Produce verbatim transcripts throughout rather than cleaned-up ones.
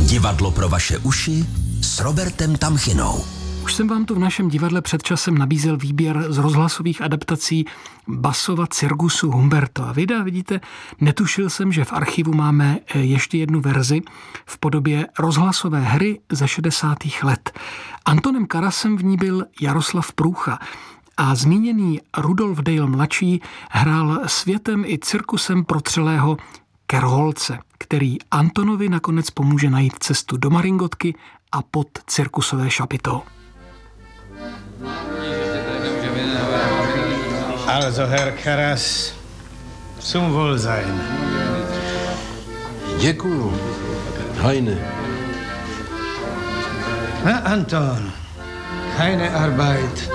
Divadlo pro vaše uši s Robertem Tamchinou. Už jsem vám tu v našem divadle před časem nabízel výběr z rozhlasových adaptací Bassova cirkusu Humberto. A vy, vidíte, netušil jsem, že v archivu máme ještě jednu verzi v podobě rozhlasové hry ze šedesátých let. Antonem Karasem v ní byl Jaroslav Průcha a zmíněný Rudolf Dale mladší hrál světem i cirkusem protřelého Kerholce, který Antonovi nakonec pomůže najít cestu do Maringotky a pod cirkusové šapito. Also, Herr Karas, zum Wohlsein. Děkuju, Heine. Na, Anton, keine Arbeit.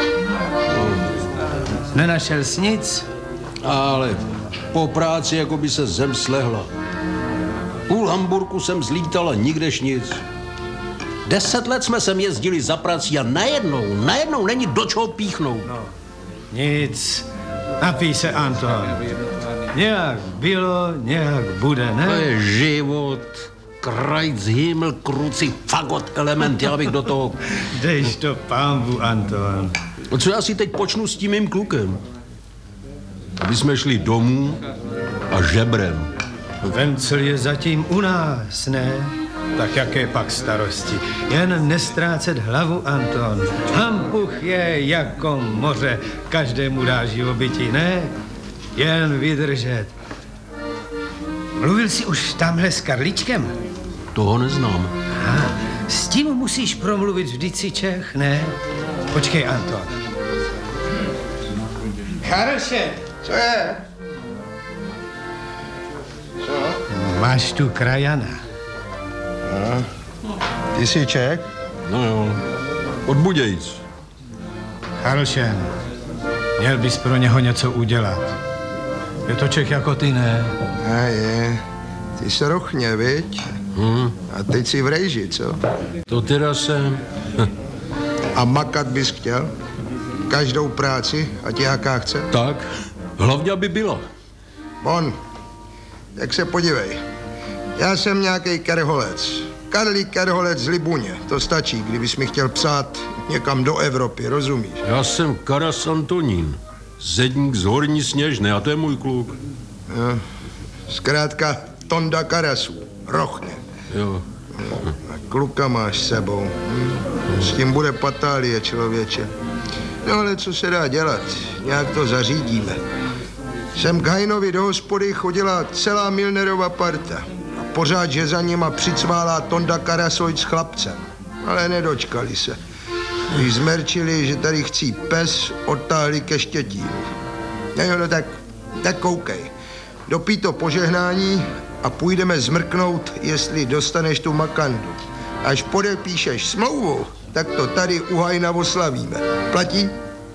Nenašel jsi nic? Ale po práci jako by se zem slehla. Půl Hamburku jsem zlítal a nikdež nic. Deset let jsme sem jezdili za prací a najednou, najednou není do čeho píchnout. No, nic. Napij se, Anton. Nějak bylo, nějak bude, ne? To je život. Krajc, himmel, kruci, fagot, element, já bych do toho... Dejš to pambu, Anton. Co já si teď počnu s tím mým klukem? Aby jsme šli domů a žebrem. Vencel je zatím u nás, ne? Tak jaké pak starosti? Jen nestrácet hlavu, Anton. Hampuch je jako moře, každému dá živobytí, ne? Jen vydržet. Mluvil jsi už tamhle s Karličkem? Toho neznám. Aha, s tím musíš promluvit, vždyť si Čech, ne? Počkej, Anton. Karlše, Co je? Co? máš tu krajana. No. Ty jsi Čech? No jo, od Budějic. Karlšen, měl bys pro něho něco udělat. Je to Čech jako ty, ne? A je. Ty jsi rochně, viď? Hmm. A teď si v rejži, co? To teda jsem. A makat bys chtěl? Každou práci, ať jaká chce? Tak, hlavně aby byla. Bon, tak se podívej. Já jsem nějaký Kerholec. Karlík Kerholec z Libuně. To stačí, kdybys mi chtěl psát někam do Evropy, rozumíš? Já jsem Karas Antonín, zedník z Horní Sněžné a to je můj kluk. Jo. Zkrátka Tonda Karasů, rochně. Jo. A kluka máš s sebou. Hm? S tím bude patálie, člověče. No ale co se dá dělat? Nějak to zařídíme. Sem k Hajnovi do hospody chodila celá Milnerova parta. A pořád, že za nima přicválá Tonda Karasojc s chlapcem. Ale nedočkali se. Když zmerčili, že tady chcí pes, odtáhli ke Štětínu. No, no tak, tak koukej. Dopij to požehnání a půjdeme zmrknout, jestli dostaneš tu makandu. Až podepíšeš smlouvu, tak to tady u Hajna oslavíme. Platí?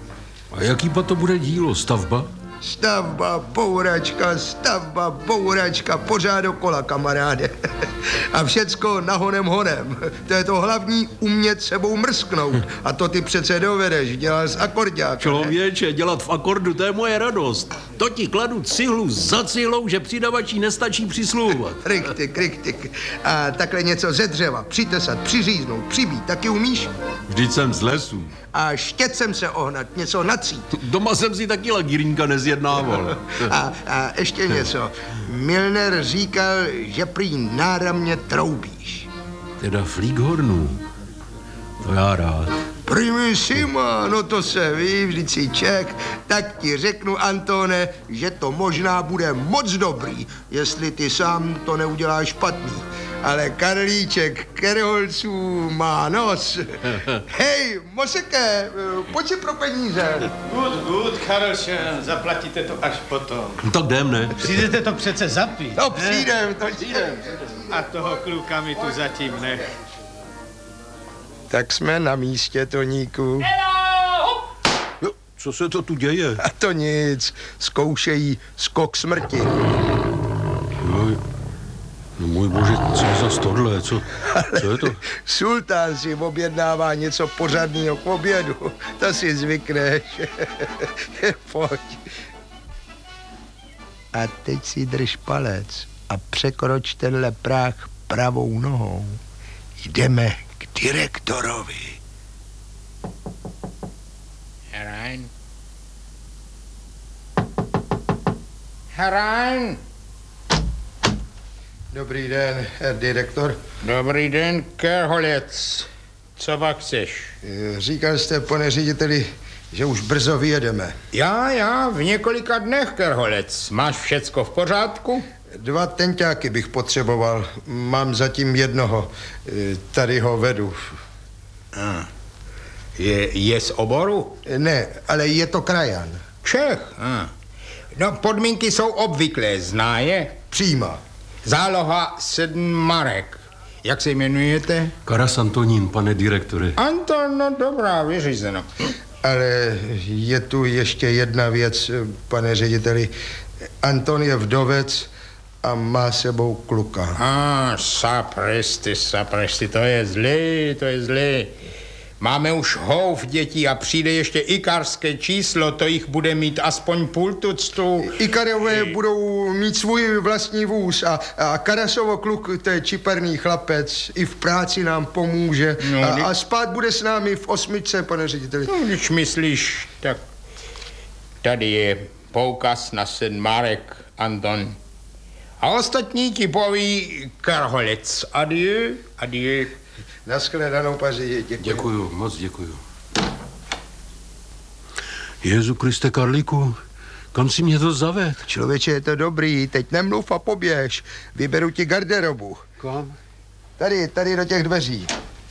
A jaký pa to bude dílo, stavba? Stavba, bouračka, stavba, bouračka, pořád dokola, kamaráde. A všecko nahonem honem. To je to hlavní, umět sebou mrsknout. A to ty přece dovedeš, dělal z akorďáka. Člověče, dělat v akordu, to je moje radost. To ti kladu cihlu za cihlou, že přidavačí nestačí přisluhovat. Kriktik, kriktik. A takhle něco ze dřeva, přitesat, přiříznout, přibít, taky umíš? Vždyť jsem z lesu. A štětcem se ohnat, něco natřít. Doma jsem si taky lagírínka nezjednával. A, a ještě něco. Milner říkal, že prý náramně troubíš. Teda flíkhornů. To já rád. Primissima, no to se ví, vždyť si Čech. Tak ti řeknu, Antone, že to možná bude moc dobrý, jestli ty sám to neuděláš špatný. Ale Karlíček Kerholců má nos. Hej, Moseke, pojď si pro peníze. Good, good, Karlšen, zaplatíte to až potom. No tak jdem, ne? Přijdete to přece zapít. No přijdem, to přijdem. A toho kluka mi tu zatím nech. Tak jsme na místě, Toníku. Jo, co se to tu děje? A to nic, zkoušejí skok smrti. Jo, no můj bože, co je za tohle, co, co je to? Sultán si objednává něco pořadného k obědu, to si zvykneš. Pojď. A teď si drž palec a překroč tenhle práh pravou nohou. Jdeme k direktorovi. Herein. Herein. Dobrý den, herr direktor. Dobrý den, Kerholec. Co pak chceš? Říkal jste, pane řediteli, že už brzo vyjedeme. Já, já, v několika dnech, Kerholec. Máš všecko v pořádku? Dva tenťáky bych potřeboval. Mám zatím jednoho. Tady ho vedu. Ah. Je, je z oboru? Ne, ale je to krajan. Čech. Ah. No, podmínky jsou obvyklé, zná je? Příma. Záloha sedm marek. Jak se jmenujete? Karas Antonín, pane direktore. Anton, no dobrá, vyřízeno. Ale je tu ještě jedna věc, pane řediteli. Anton je vdovec a má sebou kluka. A, ah, sapristi, sapristi, to je zlý, to je zlý. Máme už houf dětí a přijde ještě ikarské číslo, to jich bude mít aspoň půl tuctu. Ikarové budou mít svůj vlastní vůz a, a Karasovo kluk, to je čiperný chlapec, i v práci nám pomůže no, a, a spát bude s námi v osmičce, pane řediteli. No, když myslíš, tak tady je poukaz na sedm marek, Anton. A ostatní ti poví Kerholec. Adieu, adieu. Naschledanou, paři, děkuji. Děkuju, moc děkuju. Jezu Kriste, Karlíku, kam si mě to zaved? Člověče, je to dobrý, teď nemluv a poběž. Vyberu ti garderobu. Kam? Tady, tady do těch dveří.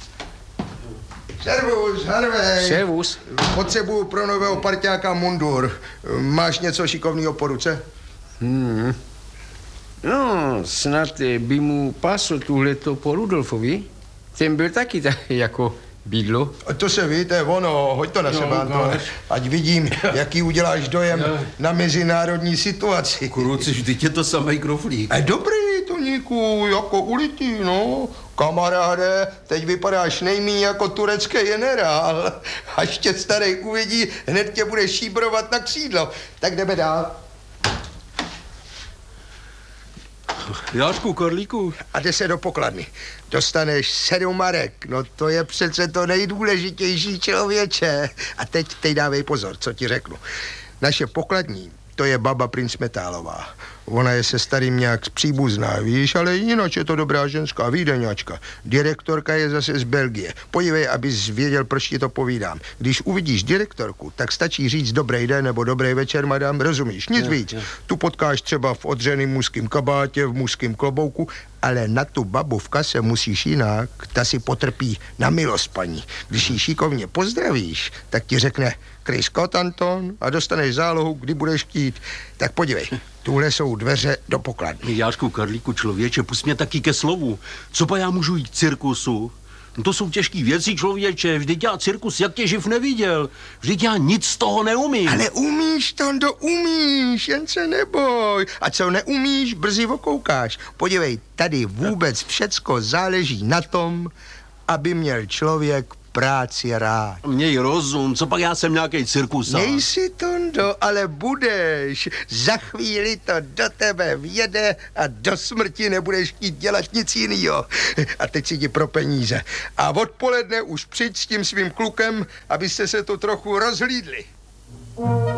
Servus, Harvey. Servus. Potřebuju pro nového parťáka mundur. Máš něco šikovného po ruce? Hmm. No, snad by mu pásl tuhleto po Rudolfovi. Ten byl taky tak jako bydlo. To se ví, to je ono, hoď to na No, sebe, Anton. Ať vidím, jaký uděláš dojem No. na mezinárodní situaci. Kuruci, vždyť je to samej kroflík. A dobrý, Toníku, jako ulitý, no. Kamaráde, teď vypadáš nejmíň jako turecký generál. Až tě starý uvidí, hned tě bude šíbrovat na křídlo. Tak jdeme dál. Jášku, Karlíku. A jde se do pokladny. Dostaneš sedm marek. No to je přece to nejdůležitější, člověče. A teď, teď dávej pozor, co ti řeknu. Naše pokladní, to je baba princ Metálová. Ona je se starým nějak příbuzná, víš, ale jinak je to dobrá ženská, vídeňačka. Direktorka je zase z Belgie. Podívej, abys věděl, proč ti to povídám. Když uvidíš direktorku, tak stačí říct dobrý den nebo dobrý večer, madam, rozumíš? Nic Je, víc. je. Tu potkáš třeba v odřeným mužským kabátě, v mužským klobouku, ale na tu babu v kase musíš jinak, ta si potrpí na milost, paní. Když ji šikovně pozdravíš, tak ti řekne Chris Scott, Anton, a dostaneš zálohu, kdy budeš chtít. Tak podívej, tuhle jsou dveře do pokladny. Jášku, Karlíku, člověče, pust mě taky ke slovu. Co pa já můžu jít k cirkusu? No to jsou těžký věci, člověče. Vždyť já cirkus jak tě živ neviděl. Vždyť já nic z toho neumím. Ale umíš, Tondo, umíš, jen se neboj. A co neumíš, brzy okoukáš. Podívej, tady vůbec všecko záleží na tom, aby měl člověk práci rád. Měj rozum, co pak já jsem nějaký cirkusák. Nejsi, Tondo, ale budeš. Za chvíli to do tebe vjede a do smrti nebudeš chtít dělat nic jinýho. A teď si ti pro peníze. A odpoledne už přijď s tím svým klukem, abyste se tu trochu rozhlídli.